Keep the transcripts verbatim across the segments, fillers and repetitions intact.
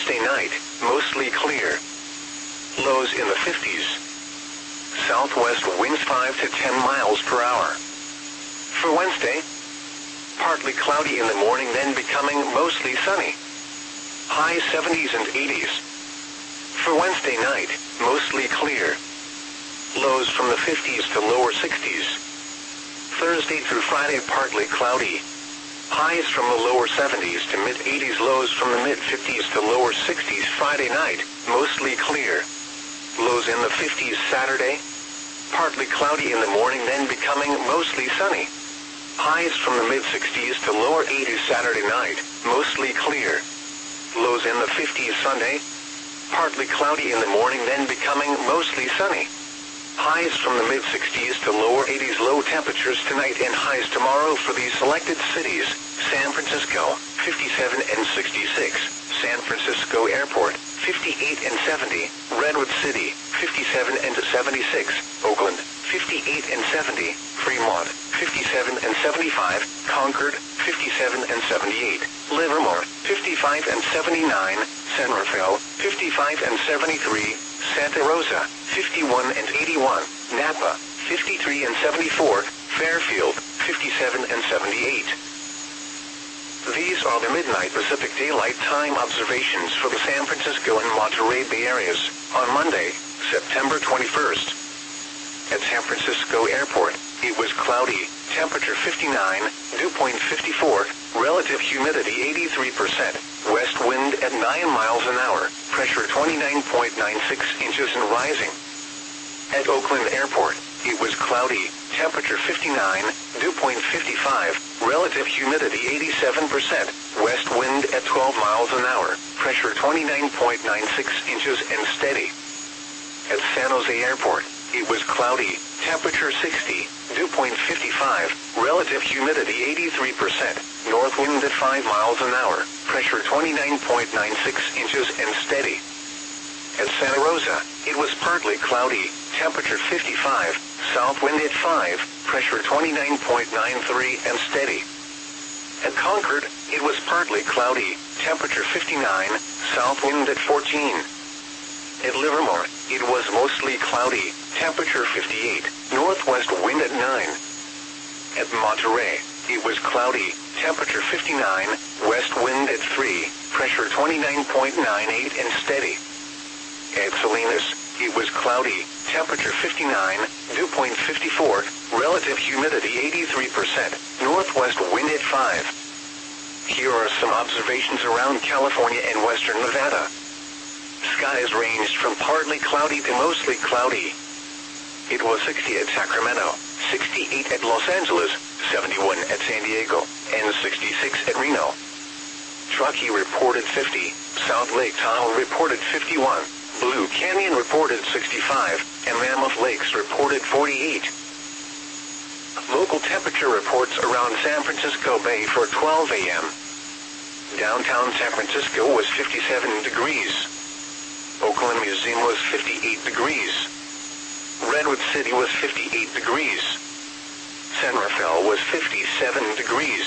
Tuesday night, mostly clear. Lows in the fifties. Southwest winds five to ten miles per hour. For Wednesday, partly cloudy in the morning, then becoming mostly sunny. High seventies and eighties. For Wednesday night, mostly clear. Lows from the fifties to lower sixties. Thursday through Friday, partly cloudy. Highs from the lower seventies to mid eighties, lows from the mid fifties to lower sixties. Friday night, mostly clear. Lows in the fifties Saturday. Partly cloudy in the morning, then becoming mostly sunny. Highs from the mid sixties to lower eighties Saturday night, mostly clear. Lows in the fifties Sunday. Partly cloudy in the morning, then becoming mostly sunny. Highs from the mid sixties to lower eighties. Low temperatures tonight and highs tomorrow for these selected cities: San Francisco, fifty-seven and sixty-six, San Francisco Airport, fifty-eight and seventy, Redwood City, fifty-seven and seventy-six, Oakland, fifty-eight and seventy, Fremont, fifty-seven and seventy-five, Concord, fifty-seven and seventy-eight, Livermore, fifty-five and seventy-nine, San Rafael, fifty-five and seventy-three, Santa Rosa, fifty-one and eighty-one, Napa, fifty-three and seventy-four, Fairfield, fifty-seven and seventy-eight. These are the midnight Pacific Daylight Time observations for the San Francisco and Monterey Bay areas on Monday, September twenty-first. At San Francisco Airport, it was cloudy, temperature fifty-nine, dew point fifty-four, relative humidity eighty-three percent, west wind at nine miles an hour, pressure twenty-nine point nine six inches and rising. At Oakland Airport, it was cloudy, temperature fifty-nine, dew point fifty-five, relative humidity eighty-seven percent, west wind at twelve miles an hour, pressure twenty-nine point nine six inches and steady. At San Jose Airport, it was cloudy, temperature sixty, dew point fifty-five, relative humidity eighty-three percent, north wind at five miles an hour, pressure twenty-nine point nine six inches and steady. At Santa Rosa, it was partly cloudy, temperature fifty-five, south wind at five, pressure twenty-nine point nine three and steady. At Concord, it was partly cloudy, temperature fifty-nine, south wind at fourteen. At Livermore, it was mostly cloudy, temperature fifty-eight, northwest wind at nine. At Monterey, it was cloudy, temperature fifty-nine, west wind at three, pressure twenty-nine point nine eight and steady. At Salinas, it was cloudy, temperature fifty-nine, dew point fifty-four, relative humidity eighty-three percent, northwest wind at five. Here are some observations around California and western Nevada. Skies ranged from partly cloudy to mostly cloudy. It was sixty at Sacramento, sixty-eight at Los Angeles, seventy-one at San Diego, and sixty-six at Reno. Truckee reported fifty, South Lake Tahoe reported fifty-one, Blue Canyon reported sixty-five, and Mammoth Lakes reported forty-eight. Local temperature reports around San Francisco Bay for twelve a m Downtown San Francisco was fifty-seven degrees. Oakland Museum was fifty-eight degrees. Redwood City was fifty-eight degrees. San Rafael was fifty-seven degrees.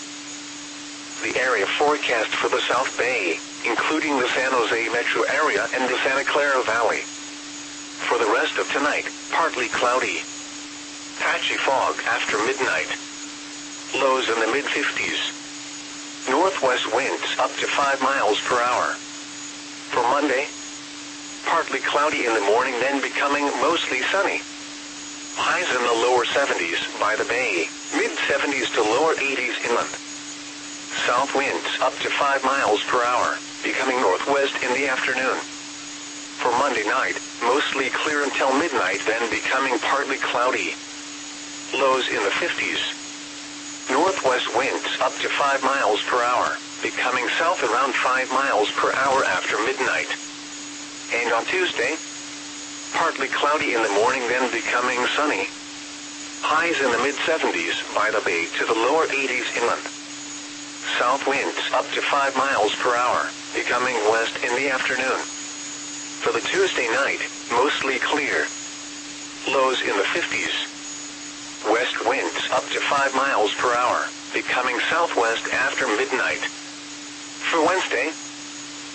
The area forecast for the South Bay, including the San Jose metro area and the Santa Clara Valley. For the rest of tonight, partly cloudy. Patchy fog after midnight. Lows in the mid fifties. Northwest winds up to five miles per hour. For Monday, partly cloudy in the morning, then becoming mostly sunny. Highs in the lower seventies by the bay, mid seventies to lower eighties inland. South winds up to five miles per hour, becoming northwest in the afternoon. For Monday night, mostly clear until midnight, then becoming partly cloudy. Lows in the fifties. Northwest winds up to five miles per hour, becoming south around five miles per hour after midnight. And on Tuesday, partly cloudy in the morning, then becoming sunny. Highs in the mid seventies by the bay to the lower eighties inland. South winds up to five miles per hour, becoming west in the afternoon. For the Tuesday night, mostly clear. Lows in the fifties. West winds up to five miles per hour, becoming southwest after midnight. For Wednesday,